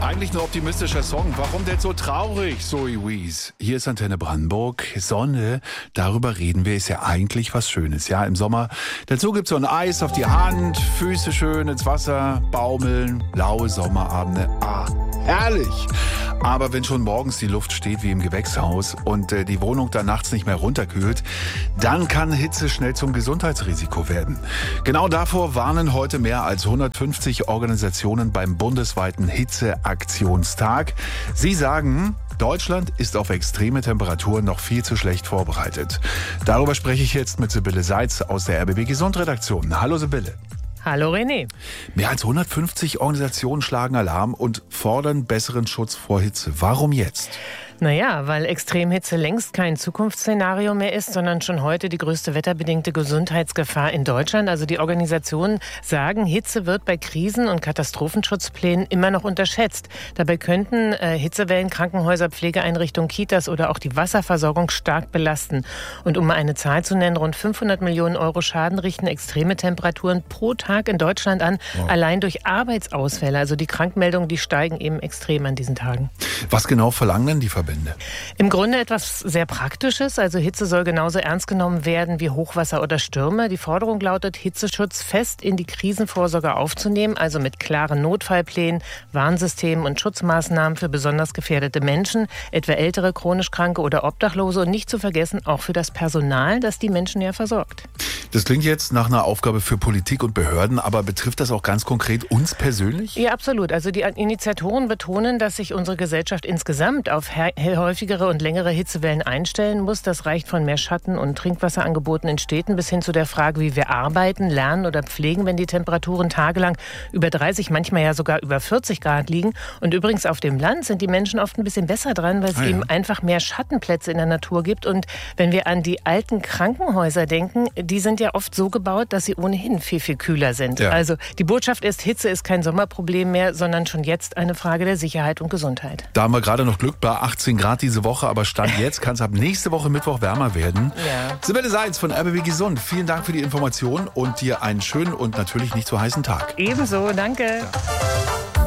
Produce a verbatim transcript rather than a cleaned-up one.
Eigentlich ein optimistischer Song. Warum denn so traurig, Zoe Wees? Hier ist Antenne Brandenburg. Sonne, darüber reden wir, ist ja eigentlich was Schönes. Ja, im Sommer. Dazu gibt's so ein Eis auf die Hand, Füße schön ins Wasser, baumeln, laue Sommerabende. Ah, herrlich. Aber wenn schon morgens die Luft steht wie im Gewächshaus und äh, die Wohnung dann nachts nicht mehr runterkühlt, dann kann Hitze schnell zum Gesundheitsrisiko werden. Genau davor warnen heute mehr als hundertfünfzig Organisationen beim bundesweiten Hitzeaktionstag. Sie sagen, Deutschland ist auf extreme Temperaturen noch viel zu schlecht vorbereitet. Darüber spreche ich jetzt mit Sibylle Seitz aus der R B B Gesund-Redaktion. Hallo Sibylle. Hallo René. Mehr als hundertfünfzig Organisationen schlagen Alarm und fordern besseren Schutz vor Hitze. Warum jetzt? Naja, weil Extremhitze längst kein Zukunftsszenario mehr ist, sondern schon heute die größte wetterbedingte Gesundheitsgefahr in Deutschland. Also die Organisationen sagen, Hitze wird bei Krisen- und Katastrophenschutzplänen immer noch unterschätzt. Dabei könnten äh, Hitzewellen Krankenhäuser, Pflegeeinrichtungen, Kitas oder auch die Wasserversorgung stark belasten. Und um mal eine Zahl zu nennen, rund fünfhundert Millionen Euro Schaden richten extreme Temperaturen pro Tag in Deutschland an, wow. Allein durch Arbeitsausfälle. Also die Krankmeldungen, die steigen eben extrem an diesen Tagen. Was genau verlangen denn die Verbände? Im Grunde etwas sehr Praktisches. Also Hitze soll genauso ernst genommen werden wie Hochwasser oder Stürme. Die Forderung lautet, Hitzeschutz fest in die Krisenvorsorge aufzunehmen, also mit klaren Notfallplänen, Warnsystemen und Schutzmaßnahmen für besonders gefährdete Menschen, etwa ältere, chronisch Kranke oder Obdachlose, und nicht zu vergessen auch für das Personal, das die Menschen ja versorgt. Das klingt jetzt nach einer Aufgabe für Politik und Behörden, aber betrifft das auch ganz konkret uns persönlich? Ja, absolut. Also die Initiatoren betonen, dass sich unsere Gesellschaft insgesamt auf häufigere und längere Hitzewellen einstellen muss. Das reicht von mehr Schatten- und Trinkwasserangeboten in Städten bis hin zu der Frage, wie wir arbeiten, lernen oder pflegen, wenn die Temperaturen tagelang über dreißig, manchmal ja sogar über vierzig Grad liegen. Und übrigens auf dem Land sind die Menschen oft ein bisschen besser dran, weil es ah, ja. eben einfach mehr Schattenplätze in der Natur gibt. Und wenn wir an die alten Krankenhäuser denken, die sind ja oft so gebaut, dass sie ohnehin viel, viel kühler sind. Ja. Also die Botschaft ist, Hitze ist kein Sommerproblem mehr, sondern schon jetzt eine Frage der Sicherheit und Gesundheit. Da haben wir gerade noch Glück bei achtzehn Grad diese Woche, aber Stand jetzt kann es ab nächste Woche Mittwoch wärmer werden. Ja. Sibylle Seitz von R B B Gesund, vielen Dank für die Information und dir einen schönen und natürlich nicht so heißen Tag. Ebenso, danke. Ja.